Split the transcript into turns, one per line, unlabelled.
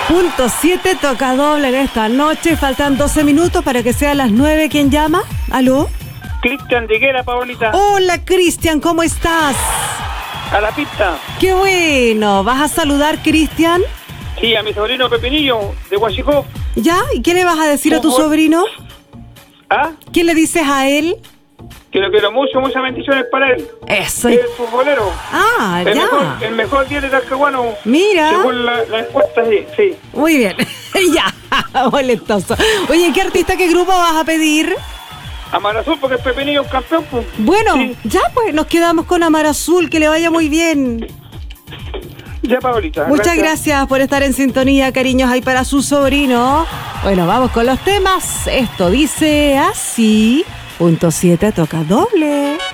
Punto 7 toca doble en esta noche. Faltan 12 minutos para que sea las 9. ¿Quién llama? ¿Aló?
Cristian de Higuera, Paolita.
Hola, Cristian, ¿cómo estás?
A la pista.
¡Qué bueno! ¿Vas a saludar, Cristian?
Sí, a mi sobrino Pepinillo, de Huachicó.
¿Ya? ¿Y qué le vas a decir a tu
Fútbol.
sobrino?
¿Ah?
¿Qué le dices a él?
Que lo quiero mucho, muchas bendiciones para él.
Eso.
Es futbolero.
Ah, ya.
El mejor 10 de Talcahuano.
Mira.
Según la encuesta, sí.
Muy bien. Ya, molestoso. Oye, ¿qué artista, qué grupo vas a pedir?
Amar Azul, porque el Pepinillo es campeón, pues.
Bueno,
Sí.
ya pues nos quedamos con Amar Azul, que le vaya muy bien.
Ya, Paolita.
Muchas gracias por estar en sintonía, cariños, ahí para su sobrino. Bueno, vamos con los temas. Esto dice así. Punto 7 toca doble.